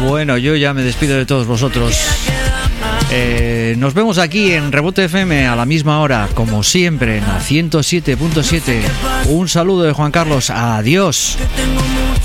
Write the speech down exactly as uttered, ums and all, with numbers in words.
Bueno, yo ya me despido de todos vosotros. Eh, nos vemos aquí en Rebote F M a la misma hora, como siempre, en la ciento siete punto siete. Un saludo de Juan Carlos. Adiós.